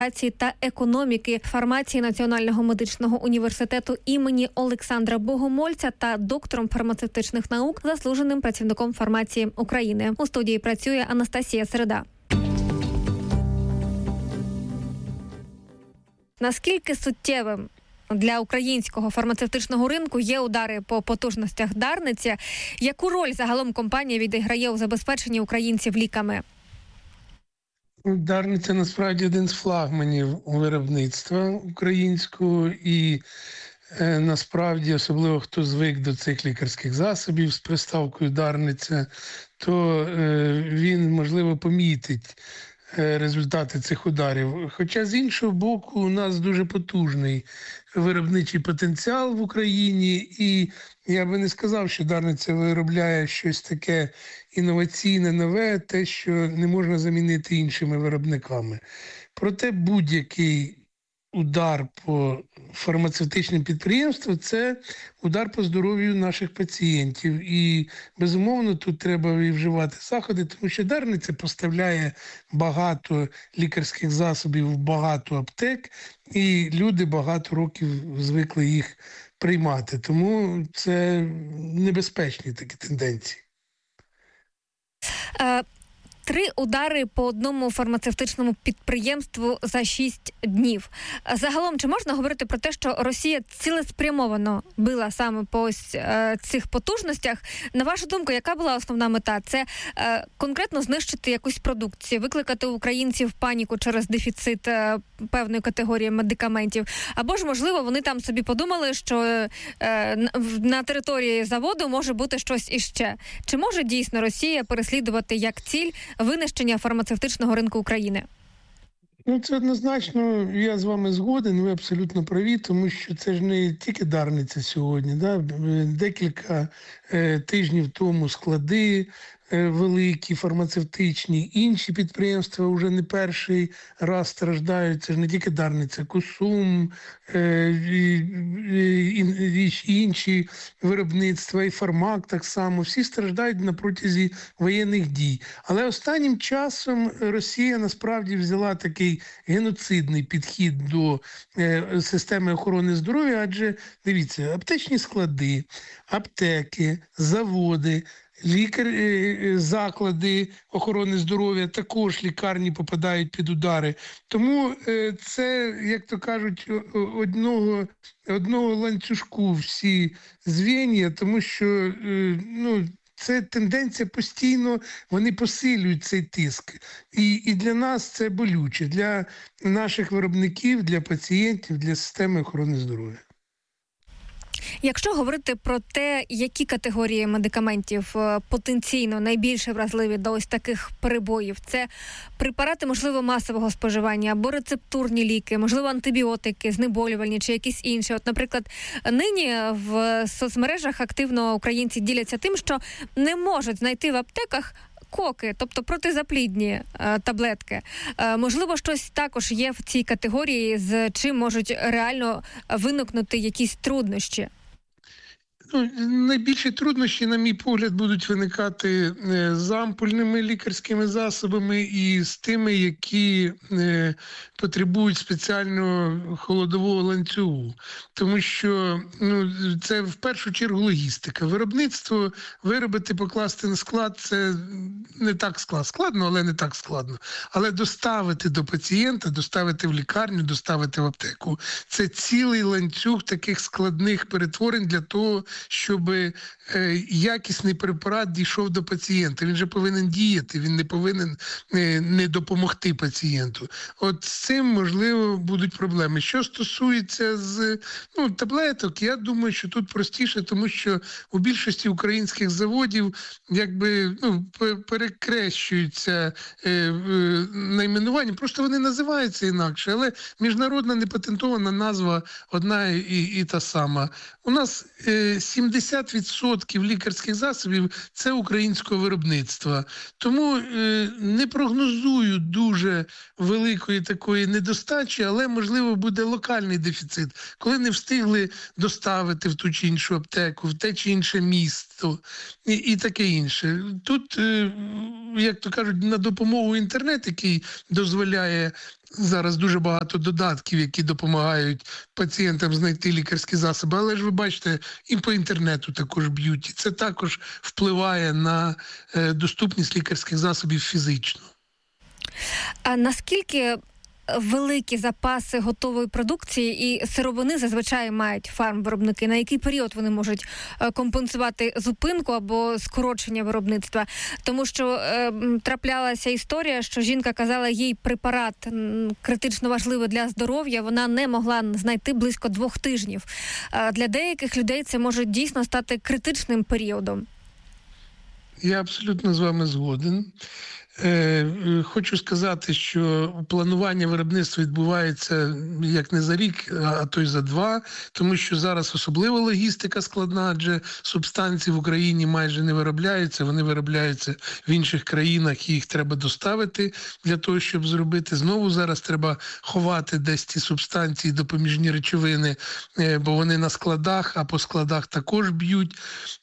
та економіки, фармації Національного медичного університету імені Олександра Богомольця та доктором фармацевтичних наук, заслуженим працівником фармації України. У студії працює Анастасія Середа. Наскільки суттєвим для українського фармацевтичного ринку є удари по потужностях Дарниці? Яку роль загалом компанія відіграє у забезпеченні українців ліками? Дарниця насправді один з флагманів виробництва українського і насправді, особливо хто звик до цих лікарських засобів з приставкою Дарниця, то він, можливо, помітить результати цих ударів. Хоча, з іншого боку, у нас дуже потужний виробничий потенціал в Україні, і я би не сказав, що Дарниця виробляє щось таке інноваційне, нове, те, що не можна замінити іншими виробниками. Проте будь-який удар по фармацевтичним підприємствам – це удар по здоров'ю наших пацієнтів. І, безумовно, тут треба і вживати заходи, тому що Дарниця поставляє багато лікарських засобів в багато аптек, і люди багато років звикли їх приймати. Тому це небезпечні такі тенденції. 3 удари по одному фармацевтичному підприємству за 6 днів. Загалом, чи можна говорити про те, що Росія цілеспрямовано била саме по ось цих потужностях? На вашу думку, яка була основна мета? Це конкретно знищити якусь продукцію, викликати у українців паніку через дефіцит певної категорії медикаментів? Або ж, можливо, вони там собі подумали, що на території заводу може бути щось іще? Чи може дійсно Росія переслідувати як ціль винищення фармацевтичного ринку України? Це однозначно, я з вами згоден, ви абсолютно праві, тому що це ж не тільки Дарниця сьогодні. Да? Декілька тижнів тому склади великі, фармацевтичні, інші підприємства вже не перший раз страждають. Це ж не тільки Дарниця, Кусум, і інші виробництва, і Фармак так само. Всі страждають на протязі воєнних дій. Але останнім часом Росія насправді взяла такий геноцидний підхід до системи охорони здоров'я, адже, дивіться, аптечні склади, аптеки, заводи, заклади охорони здоров'я, також лікарні попадають під удари. Тому це, як то кажуть, одного ланцюжку всі звенья, тому що це тенденція постійно, вони посилюють цей тиск. І для нас це болюче, для наших виробників, для пацієнтів, для системи охорони здоров'я. Якщо говорити про те, які категорії медикаментів потенційно найбільше вразливі до ось таких перебоїв, це препарати, можливо, масового споживання або рецептурні ліки, можливо, антибіотики, знеболювальні чи якісь інші. От, наприклад, нині в соцмережах активно українці діляться тим, що не можуть знайти в аптеках коки, тобто протизаплідні таблетки. Можливо, щось також є в цій категорії, з чим можуть реально виникнути якісь труднощі? Найбільші труднощі, на мій погляд, будуть виникати з ампульними лікарськими засобами і з тими, які потребують спеціального холодового ланцюгу. Тому що це в першу чергу логістика. Виробництво, виробити, покласти на склад – це не так складно, але не так складно. Але доставити до пацієнта, доставити в лікарню, доставити в аптеку – це цілий ланцюг таких складних перетворень для того, щоб якісний препарат дійшов до пацієнта. Він же повинен діяти, він не повинен не допомогти пацієнту. От з цим, можливо, будуть проблеми. Що стосується таблеток, я думаю, що тут простіше, тому що у більшості українських заводів перекрещуються найменування. Просто вони називаються інакше, але міжнародна непатентована назва одна і та сама. У нас 70% лікарських засобів – це українського виробництва. Тому не прогнозую дуже великої такої недостачі, але, можливо, буде локальний дефіцит, коли не встигли доставити в ту чи іншу аптеку, в те чи інше місто і таке інше. Тут, як то кажуть, на допомогу інтернет, який дозволяє зараз дуже багато додатків, які допомагають пацієнтам знайти лікарські засоби. Але ж ви бачите, і по інтернету також б'ють. І це також впливає на доступність лікарських засобів фізично. А наскільки великі запаси готової продукції і сировини зазвичай мають фармвиробники? На який період вони можуть компенсувати зупинку або скорочення виробництва? Тому що траплялася історія, що жінка казала, їй препарат критично важливий для здоров'я, вона не могла знайти близько 2 тижнів. Для деяких людей це може дійсно стати критичним періодом. Я абсолютно з вами згоден. Хочу сказати, що планування виробництва відбувається як не за рік, а то й за 2, тому що зараз особливо логістика складна, адже субстанції в Україні майже не виробляються, вони виробляються в інших країнах, і їх треба доставити для того, щоб зробити. Знову зараз треба ховати десь ці субстанції, допоміжні речовини, бо вони на складах, а по складах також б'ють.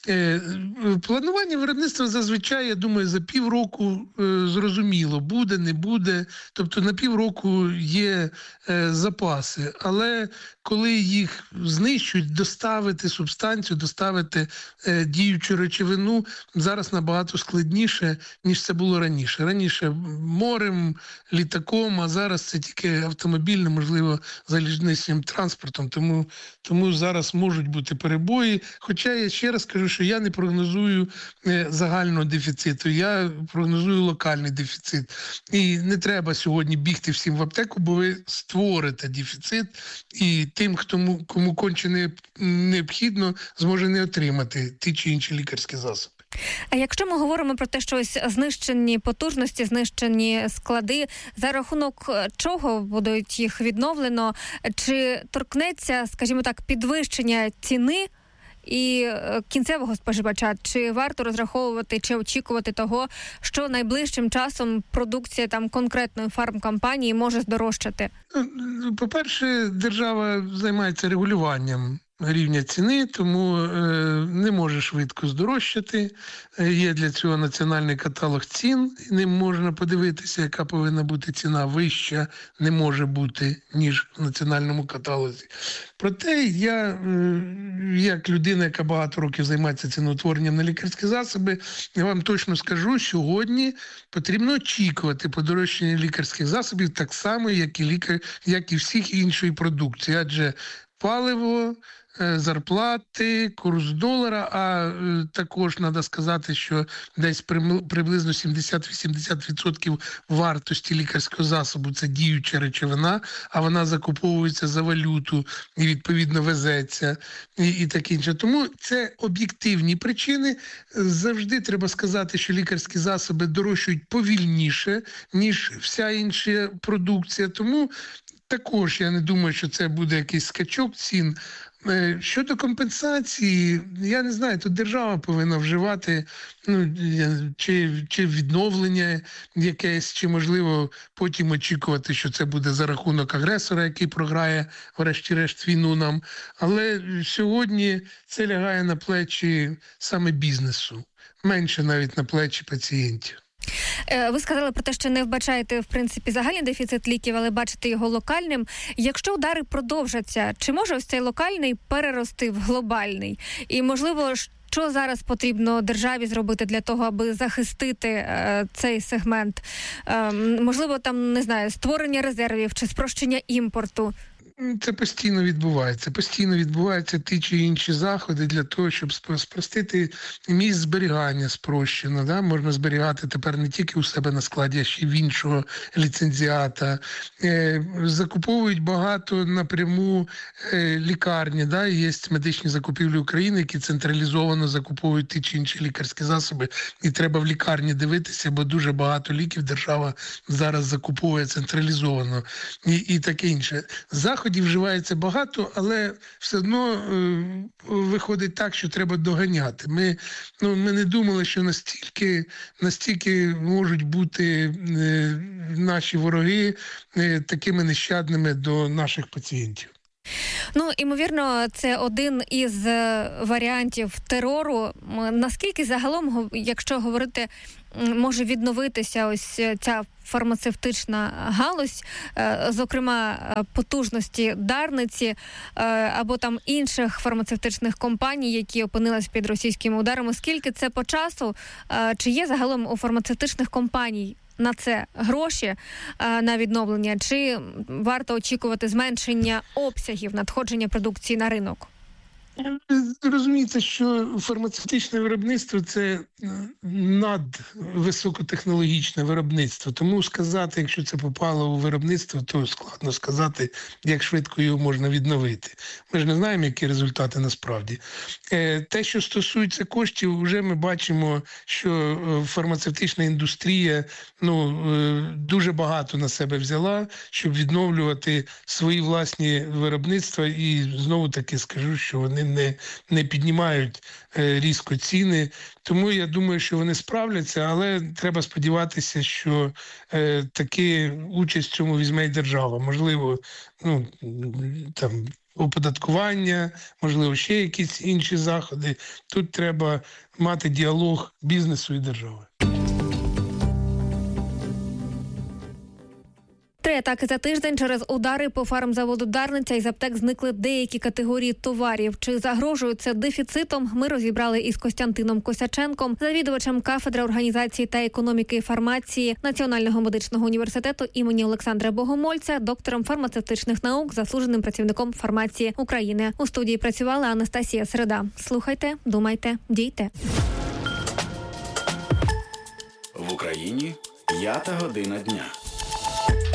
Планування виробництва зазвичай, я думаю, за півроку зрозуміло, буде, не буде. Тобто на півроку є запаси. Але коли їх знищують, доставити субстанцію, доставити діючу речовину, зараз набагато складніше, ніж це було раніше. Раніше морем, літаком, а зараз це тільки автомобільним, можливо, залізничним транспортом. Тому зараз можуть бути перебої. Хоча я ще раз кажу, що я не прогнозую загального дефіциту, я прогнозую локальний дефіцит. І не треба сьогодні бігти всім в аптеку, бо ви створите дефіцит, і тим, кому конче необхідно, зможе не отримати ті чи інші лікарські засоби. А якщо ми говоримо про те, що ось знищені потужності, знищені склади, за рахунок чого будуть їх відновлено? Чи торкнеться, скажімо так, підвищення ціни і кінцевого споживача? Чи варто розраховувати, чи очікувати того, що найближчим часом продукція там конкретної фармкомпанії може здорожчати? По-перше, держава займається регулюванням рівня ціни, тому не може швидко здорожчати. Є для цього національний каталог цін, і ним можна подивитися, яка повинна бути ціна. Вища не може бути, ніж в національному каталозі. Проте я, як людина, яка багато років займається ціноутворенням на лікарські засоби, я вам точно скажу, сьогодні потрібно очікувати подорожчання лікарських засобів так само, як і всіх іншої продукції. Адже паливо, зарплати, курс долара, а також треба сказати, що десь приблизно 70-80% вартості лікарського засобу – це діюча речовина, а вона закуповується за валюту і, відповідно, везеться і таке інше. Тому це об'єктивні причини. Завжди треба сказати, що лікарські засоби дорожчають повільніше, ніж вся інша продукція. Тому також я не думаю, що це буде якийсь скачок цін. Щодо компенсації, я не знаю, тут держава повинна вживати чи відновлення якесь, чи, можливо, потім очікувати, що це буде за рахунок агресора, який програє, врешті-решт, війну нам. Але сьогодні це лягає на плечі саме бізнесу, менше навіть на плечі пацієнтів. Ви сказали про те, що не вбачаєте, в принципі, загальний дефіцит ліків, але бачите його локальним. Якщо удари продовжаться, чи може ось цей локальний перерости в глобальний? І, можливо, що зараз потрібно державі зробити для того, аби захистити цей сегмент? Можливо, там, не знаю, створення резервів чи спрощення імпорту? Це постійно відбувається. Постійно відбуваються ті чи інші заходи для того, щоб спростити місць зберігання спрощено. Да? Можна зберігати тепер не тільки у себе на складі, а ще й в іншого ліцензіата. Закуповують багато напряму лікарні. Да? Є медичні закупівлі України, які централізовано закуповують ті чи інші лікарські засоби. І треба в лікарні дивитися, бо дуже багато ліків держава зараз закуповує централізовано. І таке інше. Заходів вживається багато, але все одно виходить так, що треба доганяти. Ми не думали, що настільки можуть бути наші вороги такими нещадними до наших пацієнтів. Ну, імовірно, це один із варіантів терору. Наскільки загалом, якщо говорити, може відновитися ось ця фармацевтична галузь, зокрема потужності Дарниці або там інших фармацевтичних компаній, які опинились під російськими ударами. Скільки це по часу? Чи є загалом у фармацевтичних компаній на це гроші, на відновлення? Чи варто очікувати зменшення обсягів надходження продукції на ринок? Розумієте, що фармацевтичне виробництво – це надвисокотехнологічне виробництво. Тому сказати, якщо це попало у виробництво, то складно сказати, як швидко його можна відновити. Ми ж не знаємо, які результати насправді. Те, що стосується коштів, вже ми бачимо, що фармацевтична індустрія дуже багато на себе взяла, щоб відновлювати свої власні виробництва. І знову-таки скажу, що вони не піднімають різко ціни. Тому я думаю, що вони справляться, але треба сподіватися, що таки участь в цьому візьме і держава. Можливо, оподаткування, можливо, ще якісь інші заходи. Тут треба мати діалог бізнесу і держави. 3 атаки за тиждень через удари по фармзаводу Дарниця. Із аптек зникли деякі категорії товарів. Чи загрожує це дефіцитом? Ми розібрали із Костянтином Косяченком, завідувачем кафедри організації та економіки і фармації Національного медичного університету імені Олександра Богомольця, доктором фармацевтичних наук, заслуженим працівником фармації України. У студії працювала Анастасія Середа. Слухайте, думайте, дійте. В Україні 5 година дня.